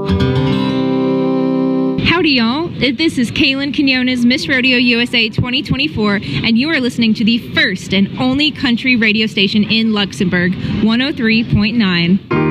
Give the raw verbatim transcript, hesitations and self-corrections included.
Howdy, y'all. This is Kaylin Quinones, Miss Rodeo U S A twenty twenty-four, and you are listening to the first and only country radio station in Luxembourg, one oh three point nine.